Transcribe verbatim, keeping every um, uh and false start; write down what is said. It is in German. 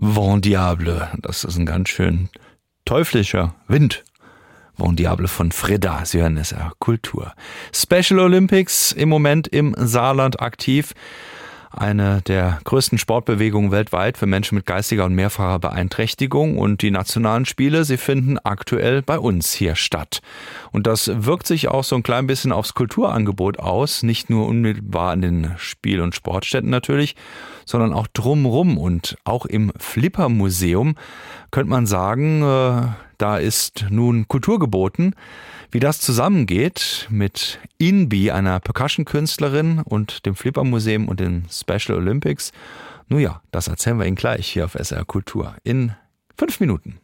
Vent Diable, das ist ein ganz schön teuflischer Wind. Vent Diable von Freda, Sie hören es ja, Kultur. Special Olympics im Moment im Saarland aktiv. Eine der größten Sportbewegungen weltweit für Menschen mit geistiger und mehrfacher Beeinträchtigung. Und die nationalen Spiele, sie finden aktuell bei uns hier statt. Und das wirkt sich auch so ein klein bisschen aufs Kulturangebot aus. Nicht nur unmittelbar an den Spiel- und Sportstätten natürlich, sondern auch drumrum. Und auch im Flipper-Museum könnte man sagen, äh, da ist nun Kultur geboten. Wie das zusammengeht mit Inbi, einer Percussion-Künstlerin, und dem Flipper-Museum und den Special Olympics, nun ja, das erzählen wir Ihnen gleich hier auf S R Kultur in fünf Minuten.